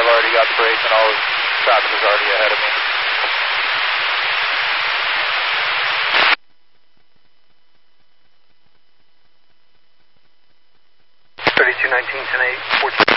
I've already got the brake and all the traffic is already ahead of me. 3219, 10-8, 14.